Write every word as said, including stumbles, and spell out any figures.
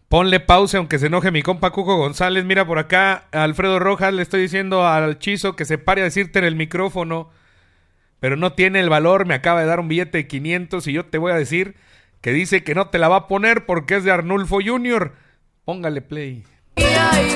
Ponle pausa aunque se enoje mi compa Cuco González. Mira por acá, a Alfredo Rojas le estoy diciendo al Chizo que se pare a decirte en el micrófono, pero no tiene el valor. Me acaba de dar un billete de quinientos y yo te voy a decir que dice que no te la va a poner porque es de Arnulfo junior Póngale play.